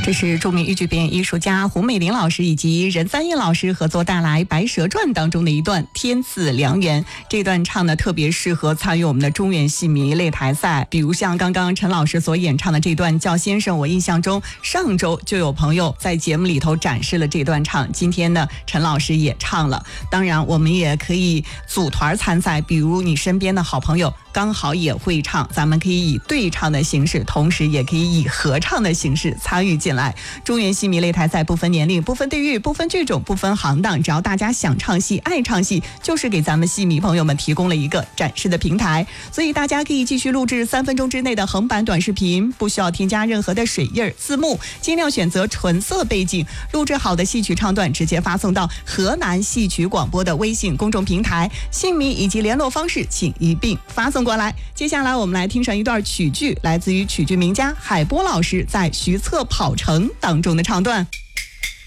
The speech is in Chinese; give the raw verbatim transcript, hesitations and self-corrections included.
这是著名豫剧表演艺术家胡美玲老师以及任三燕老师合作带来《白蛇传》当中的一段《天赐良缘》。这段唱呢特别适合参与我们的中原戏迷擂台赛，比如像刚刚陈老师所演唱的这段《叫先生》，我印象中上周就有朋友在节目里头展示了这段唱，今天呢陈老师也唱了。当然我们也可以组团参赛，比如你身边的好朋友刚好也会唱，咱们可以以对唱的形式，同时也可以以合唱的形式参与进来。中原戏迷擂台赛不分年龄、不分地域、不分剧种、不分行当，只要大家想唱戏、爱唱戏，就是给咱们戏迷朋友们提供了一个展示的平台。所以大家可以继续录制三分钟之内的横版短视频，不需要添加任何的水印字幕，尽量选择纯色背景，录制好的戏曲唱段直接发送到河南戏曲广播的微信公众平台，姓名以及联络方式请一并发送过来。接下来我们来听上一段曲剧，来自于曲剧名家海波老师在徐策跑城当中的唱段。